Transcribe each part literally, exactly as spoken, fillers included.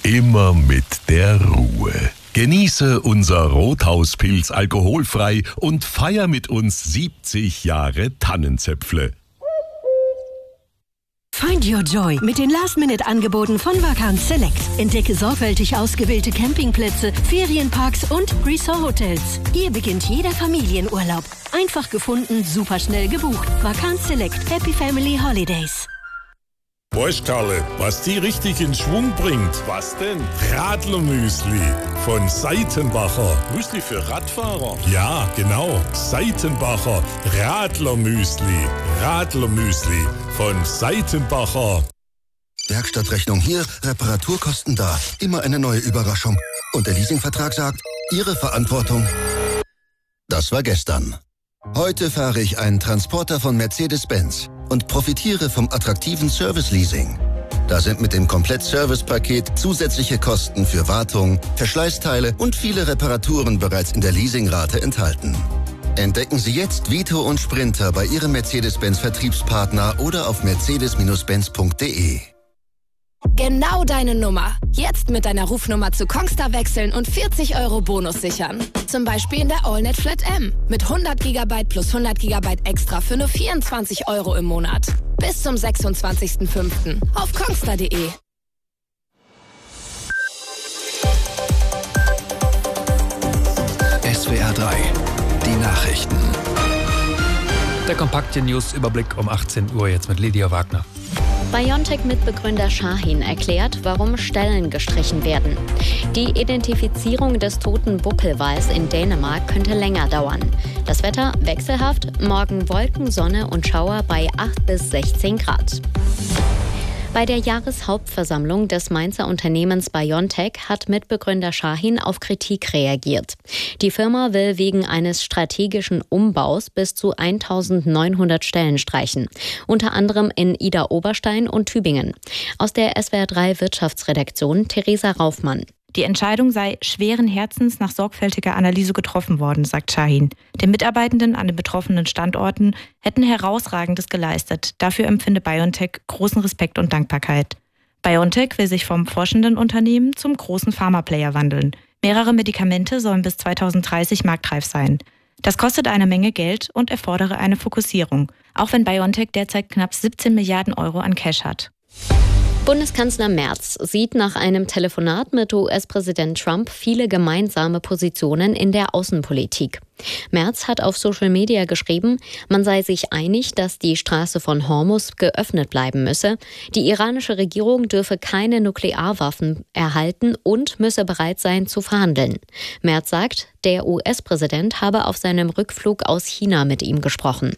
immer mit der Ruhe. Genieße unser Rothauspilz alkoholfrei und feier mit uns siebzig Jahre Tannenzäpfle. Find your joy mit den Last-Minute-Angeboten von Vacanz Select. Entdecke sorgfältig ausgewählte Campingplätze, Ferienparks und Resort-Hotels. Hier beginnt jeder Familienurlaub. Einfach gefunden, super schnell gebucht. Vacanz Select. Happy Family Holidays. Weißt Karle, was die richtig in Schwung bringt? Was denn? Radlermüsli von Seitenbacher. Müsli für Radfahrer? Ja, genau. Seitenbacher Radlermüsli. Radlermüsli von Seitenbacher. Werkstattrechnung hier, Reparaturkosten da. Immer eine neue Überraschung. Und der Leasingvertrag sagt, Ihre Verantwortung. Das war gestern. Heute fahre ich einen Transporter von Mercedes-Benz und profitiere vom attraktiven Service-Leasing. Da sind mit dem Komplett-Service-Paket zusätzliche Kosten für Wartung, Verschleißteile und viele Reparaturen bereits in der Leasingrate enthalten. Entdecken Sie jetzt Vito und Sprinter bei Ihrem Mercedes-Benz-Vertriebspartner oder auf mercedes Benz punkt de. Genau deine Nummer. Jetzt mit deiner Rufnummer zu Kongstar wechseln und vierzig Euro Bonus sichern. Zum Beispiel in der AllNet Flat M. Mit hundert Gigabyte plus hundert Gigabyte extra für nur vierundzwanzig Euro im Monat. Bis zum sechsundzwanzigsten fünften auf kongstar punkt de. S W R drei, die Nachrichten. Der kompakte News-Überblick um achtzehn Uhr jetzt mit Lydia Wagner. BioNTech-Mitbegründer Shahin erklärt, warum Stellen gestrichen werden. Die Identifizierung des toten Buckelwals in Dänemark könnte länger dauern. Das Wetter wechselhaft, morgen Wolken, Sonne und Schauer bei acht bis sechzehn Grad. Bei der Jahreshauptversammlung des Mainzer Unternehmens BioNTech hat Mitbegründer Shahin auf Kritik reagiert. Die Firma will wegen eines strategischen Umbaus bis zu eintausendneunhundert Stellen streichen, unter anderem in Idar-Oberstein und Tübingen. Aus der S W R drei Wirtschaftsredaktion Theresa Raufmann. Die Entscheidung sei schweren Herzens nach sorgfältiger Analyse getroffen worden, sagt Shahin. Die Mitarbeitenden an den betroffenen Standorten hätten Herausragendes geleistet. Dafür empfinde BioNTech großen Respekt und Dankbarkeit. BioNTech will sich vom forschenden Unternehmen zum großen Pharma-Player wandeln. Mehrere Medikamente sollen bis zweitausenddreißig marktreif sein. Das kostet eine Menge Geld und erfordere eine Fokussierung, auch wenn BioNTech derzeit knapp siebzehn Milliarden Euro an Cash hat. Bundeskanzler Merz sieht nach einem Telefonat mit U S-Präsident Trump viele gemeinsame Positionen in der Außenpolitik. Merz hat auf Social Media geschrieben, man sei sich einig, dass die Straße von Hormuz geöffnet bleiben müsse. Die iranische Regierung dürfe keine Nuklearwaffen erhalten und müsse bereit sein zu verhandeln. Merz sagt, der U S-Präsident habe auf seinem Rückflug aus China mit ihm gesprochen.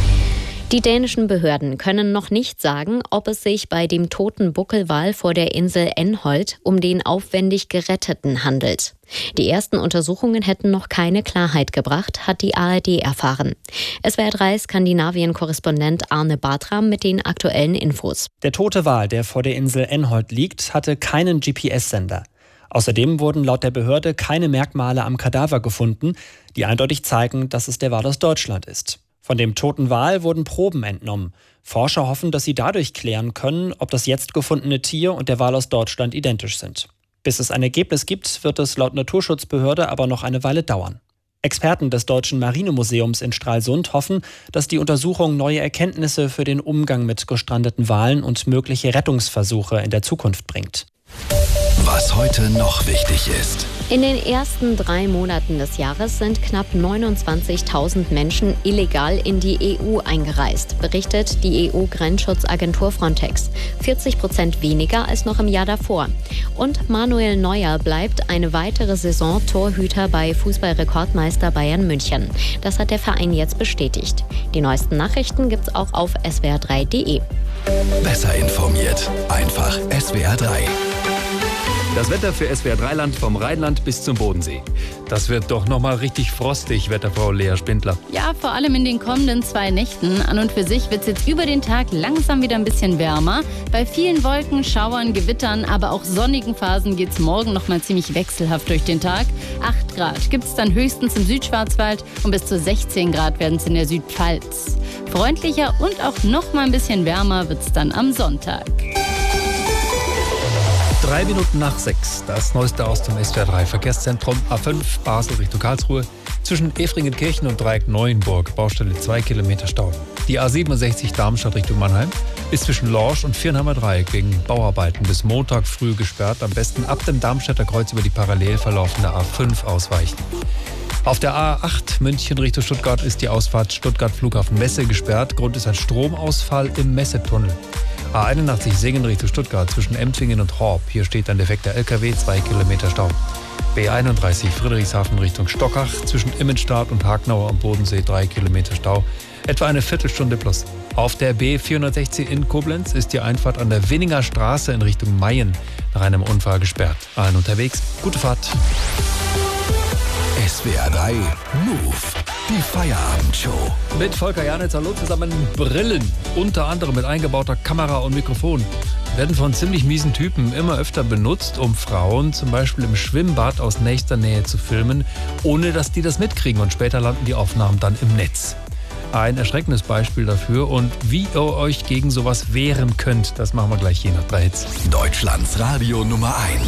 Die dänischen Behörden können noch nicht sagen, ob es sich bei dem toten Buckelwal vor der Insel Änholt um den aufwendig Geretteten handelt. Die ersten Untersuchungen hätten noch keine Klarheit gebracht, hat die A R D erfahren. S W R drei Skandinavien-Korrespondent Arne Bartram mit den aktuellen Infos. Der tote Wal, der vor der Insel Änholt liegt, hatte keinen G P S-Sender. Außerdem wurden laut der Behörde keine Merkmale am Kadaver gefunden, die eindeutig zeigen, dass es der Wal aus Deutschland ist. Von dem toten Wal wurden Proben entnommen. Forscher hoffen, dass sie dadurch klären können, ob das jetzt gefundene Tier und der Wal aus Deutschland identisch sind. Bis es ein Ergebnis gibt, wird es laut Naturschutzbehörde aber noch eine Weile dauern. Experten des Deutschen Marinemuseums in Stralsund hoffen, dass die Untersuchung neue Erkenntnisse für den Umgang mit gestrandeten Walen und mögliche Rettungsversuche in der Zukunft bringt. Was heute noch wichtig ist. In den ersten drei Monaten des Jahres sind knapp neunundzwanzigtausend Menschen illegal in die E U eingereist, berichtet die E U-Grenzschutzagentur Frontex. vierzig Prozent weniger als noch im Jahr davor. Und Manuel Neuer bleibt eine weitere Saison Torhüter bei Fußballrekordmeister Bayern München. Das hat der Verein jetzt bestätigt. Die neuesten Nachrichten gibt's auch auf S W R drei punkt de. Besser informiert. Einfach S W R drei. Das Wetter für S W R drei Land vom Rheinland bis zum Bodensee. Das wird doch nochmal richtig frostig, Wetterfrau Lea Spindler. Ja, vor allem in den kommenden zwei Nächten. An und für sich wird es jetzt über den Tag langsam wieder ein bisschen wärmer. Bei vielen Wolken, Schauern, Gewittern, aber auch sonnigen Phasen geht es morgen nochmal ziemlich wechselhaft durch den Tag. acht Grad gibt es dann höchstens im Südschwarzwald und bis zu sechzehn Grad werden es in der Südpfalz. Freundlicher und auch nochmal ein bisschen wärmer wird es dann am Sonntag. Drei Minuten nach sechs. Das Neueste aus dem S W R drei Verkehrszentrum. A fünf Basel Richtung Karlsruhe. Zwischen Efringenkirchen und Dreieck Neuenburg. Baustelle zwei Kilometer Stau. Die A siebenundsechzig Darmstadt Richtung Mannheim ist zwischen Lorsch und Viernheimer Dreieck wegen Bauarbeiten bis Montag früh gesperrt. Am besten ab dem Darmstädter Kreuz über die parallel verlaufende A fünf ausweichen. Auf der A acht München Richtung Stuttgart ist die Ausfahrt Stuttgart Flughafen Messe gesperrt. Grund ist ein Stromausfall im Messetunnel. A einundachtzig Singen Richtung Stuttgart zwischen Empfingen und Horb. Hier steht ein defekter L K W, zwei Kilometer Stau. B einunddreißig Friedrichshafen Richtung Stockach zwischen Immenstadt und Hagnau am Bodensee, drei Kilometer Stau. Etwa eine Viertelstunde plus. Auf der B vierhundertsechzig in Koblenz ist die Einfahrt an der Winninger Straße in Richtung Mayen nach einem Unfall gesperrt. Allen unterwegs, gute Fahrt. S W R drei Move, die Feierabendshow. Mit Volker Janitz, hallo zusammen. Brillen, unter anderem mit eingebauter Kamera und Mikrofon, werden von ziemlich miesen Typen immer öfter benutzt, um Frauen zum Beispiel im Schwimmbad aus nächster Nähe zu filmen, ohne dass die das mitkriegen, und später landen die Aufnahmen dann im Netz. Ein erschreckendes Beispiel dafür, und wie ihr euch gegen sowas wehren könnt, das machen wir gleich hier nach drei Hits. Deutschlands Radio Nummer eins.